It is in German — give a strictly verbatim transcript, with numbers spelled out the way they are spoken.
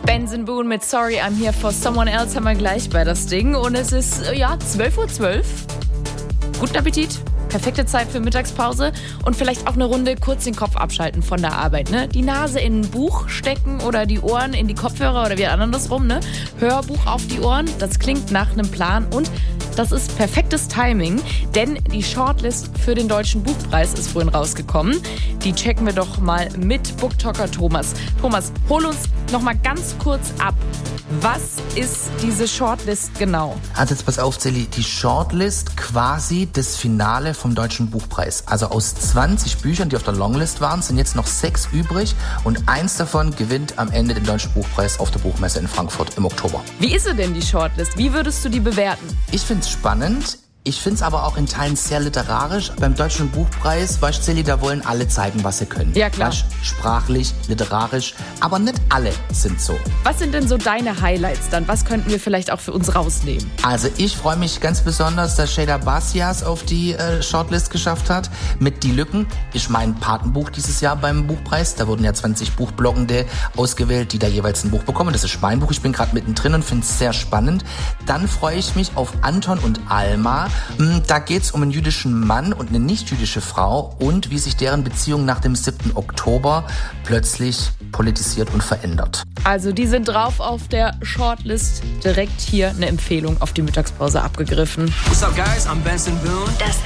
Benson Boone mit Sorry, I'm Here for Someone Else haben wir gleich bei das Ding. Und es ist, ja, zwölf Uhr zwölf. Guten Appetit. Perfekte Zeit für Mittagspause und vielleicht auch eine Runde kurz den Kopf abschalten von der Arbeit. Ne? Die Nase in ein Buch stecken oder die Ohren in die Kopfhörer oder wie andersrum. Ne? Hörbuch auf die Ohren, das klingt nach einem Plan und das ist perfektes Timing, denn die Shortlist für den Deutschen Buchpreis ist vorhin rausgekommen. Die checken wir doch mal mit Booktalker Thomas. Thomas, hol uns noch mal ganz kurz ab. Was ist diese Shortlist genau? Also jetzt pass auf, Celi, die Shortlist quasi das Finale vom Deutschen Buchpreis. Also aus zwanzig Büchern, die auf der Longlist waren, sind jetzt noch sechs übrig und eins davon gewinnt am Ende den Deutschen Buchpreis auf der Buchmesse in Frankfurt im Oktober. Wie ist sie denn, die Shortlist? Wie würdest du die bewerten? Ich find's spannend. Ich finde es aber auch in Teilen sehr literarisch. Beim Deutschen Buchpreis, weißt du, Celi, da wollen alle zeigen, was sie können. Ja, klar. Weißt, sprachlich, literarisch, aber nicht alle sind so. Was sind denn so deine Highlights dann? Was könnten wir vielleicht auch für uns rausnehmen? Also ich freue mich ganz besonders, dass Shada Basias auf die äh, Shortlist geschafft hat mit Die Lücken. Ist mein Patenbuch dieses Jahr beim Buchpreis. Da wurden ja zwanzig Buchbloggende ausgewählt, die da jeweils ein Buch bekommen. Das ist mein Buch. Ich bin gerade mittendrin und finde es sehr spannend. Dann freue ich mich auf Anton und Alma. Da geht es um einen jüdischen Mann und eine nicht-jüdische Frau und wie sich deren Beziehung nach dem siebten Oktober plötzlich politisiert und verändert. Also die sind drauf auf der Shortlist. Direkt hier eine Empfehlung auf die Mittagspause abgegriffen. What's up, guys? I'm Benson Boone. Das